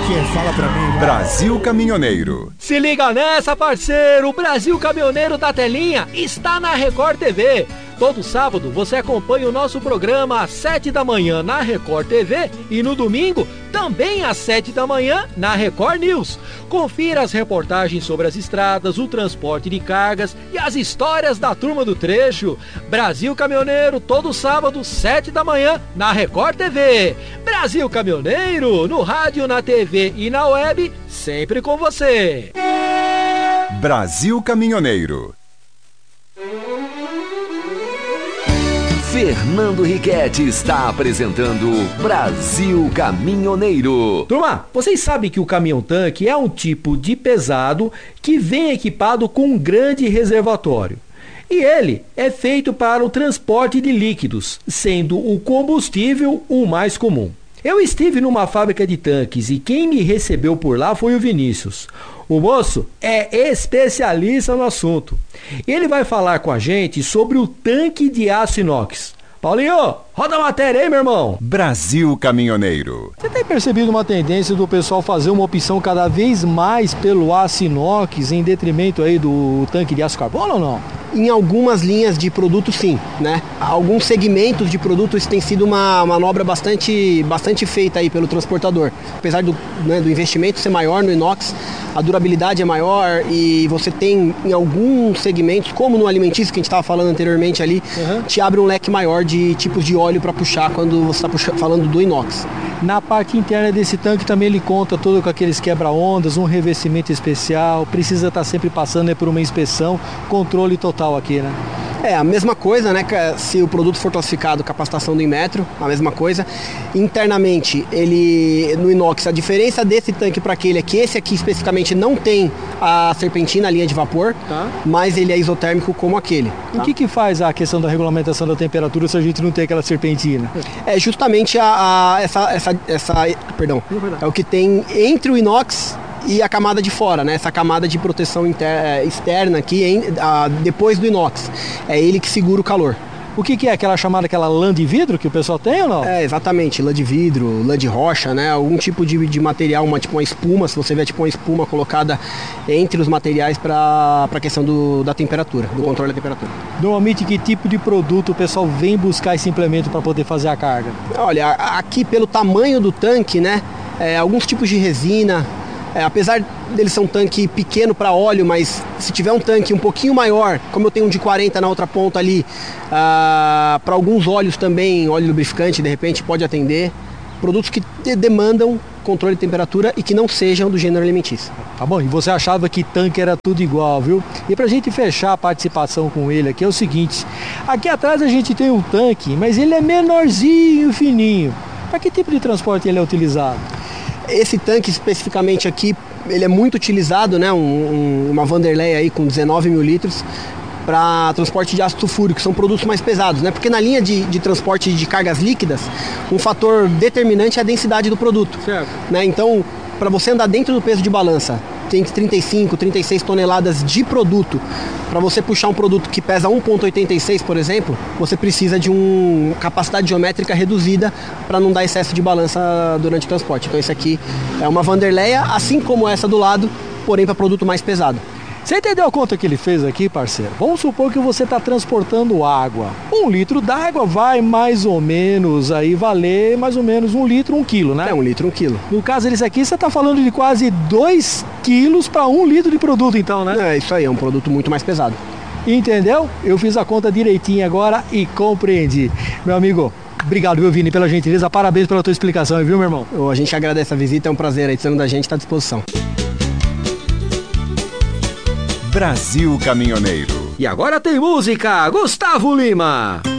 que? Fala pra mim. Brasil Caminhoneiro. Se liga nessa, parceiro! O Brasil Caminhoneiro da Telinha está na Record TV. Todo sábado você acompanha o nosso programa às 7 da manhã na Record TV e no domingo também às 7 da manhã na Record News. Confira as reportagens sobre as estradas, o transporte de cargas e as histórias da turma do trecho. Brasil Caminhoneiro, todo sábado, 7 da manhã na Record TV. Brasil Caminhoneiro, no rádio, na TV e na web, sempre com você. Brasil Caminhoneiro. Fernando Riquetti está apresentando Brasil Caminhoneiro. Turma, vocês sabem que o caminhão-tanque é um tipo de pesado que vem equipado com um grande reservatório. E ele é feito para o transporte de líquidos, sendo o combustível o mais comum. Eu estive numa fábrica de tanques e quem me recebeu por lá foi o Vinícius. O moço é especialista no assunto. Ele vai falar com a gente sobre o tanque de aço inox. Paulinho, roda a matéria aí, meu irmão. Brasil Caminhoneiro. Você tem percebido uma tendência do pessoal fazer uma opção cada vez mais pelo aço inox em detrimento aí do tanque de aço carbono ou não? Em algumas linhas de produto, sim, né? Alguns segmentos de produtos tem sido uma manobra bastante feita aí pelo transportador. Apesar do investimento ser maior no inox, a durabilidade é maior e você tem em alguns segmentos, como no alimentício que a gente estava falando anteriormente ali, te abre um leque maior de tipos de óleo para puxar quando você está falando do inox. Na parte interna desse tanque também ele conta todo com aqueles quebra-ondas, um revestimento especial, precisa estar sempre passando por uma inspeção, controle total aqui, né? É a mesma coisa, né? Se o produto for classificado capacitação do Inmetro, a mesma coisa. Internamente, ele no inox, a diferença desse tanque para aquele é que esse aqui especificamente não tem a serpentina, a linha de vapor, mas ele é isotérmico como aquele. O que faz a questão da regulamentação da temperatura se a gente não tem aquela serpentina? É justamente perdão, é o que tem entre o inox e a camada de fora, né? Essa camada de proteção externa aqui, depois do inox. É ele que segura o calor. O que é aquela lã de vidro que o pessoal tem ou não? É, exatamente, lã de vidro, lã de rocha, né? Algum tipo de material, tipo uma espuma, se você vê tipo uma espuma colocada entre os materiais para a questão da temperatura, do controle da temperatura. Normalmente, que tipo de produto o pessoal vem buscar esse implemento para poder fazer a carga? Olha, aqui pelo tamanho do tanque, né? Alguns tipos de resina. Apesar dele ser um tanque pequeno para óleo, mas se tiver um tanque um pouquinho maior, como eu tenho um de 40 na outra ponta ali, para alguns óleos também, óleo lubrificante de repente pode atender. Produtos que demandam controle de temperatura e que não sejam do gênero alimentício. Tá bom, e você achava que tanque era tudo igual, viu? E pra gente fechar a participação com ele aqui é o seguinte, aqui atrás a gente tem um tanque, mas ele é menorzinho, fininho. Para que tipo de transporte ele é utilizado? Esse tanque especificamente aqui, ele é muito utilizado, né? Uma Vanderlei aí com 19 mil litros para transporte de ácido sulfúrico, que são produtos mais pesados, né? Porque na linha de transporte de cargas líquidas, um fator determinante é a densidade do produto. Certo. Né? Então, para você andar dentro do peso de balança, tem 35, 36 toneladas de produto. Para você puxar um produto que pesa 1,86, por exemplo, você precisa de uma capacidade geométrica reduzida para não dar excesso de balança durante o transporte. Então esse aqui é uma Vanderleia, assim como essa do lado, porém para produto mais pesado. Você entendeu a conta que ele fez aqui, parceiro? Vamos supor que você está transportando água. 1 litro d'água vai mais ou menos aí valer mais ou menos 1 litro, 1 quilo, né? 1 litro, 1 quilo. No caso desse aqui, você está falando de quase 2 quilos para 1 litro de produto, então, né? É isso aí, é um produto muito mais pesado. Entendeu? Eu fiz a conta direitinho agora e compreendi. Meu amigo, obrigado, viu, Vini, pela gentileza. Parabéns pela tua explicação, viu, meu irmão? A gente agradece a visita, é um prazer aí, sendo da gente, está à disposição. Brasil Caminhoneiro. E agora tem música, Gustavo Lima.